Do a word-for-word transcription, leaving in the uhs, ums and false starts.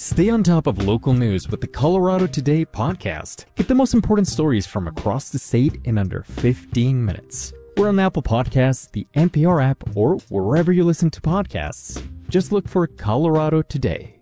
Stay on top of local news with the Colorado Today podcast. Get the most important stories from across the state in under fifteen minutes. We're on Apple Podcasts, the N P R app, or wherever you listen to podcasts. Just look for Colorado Today.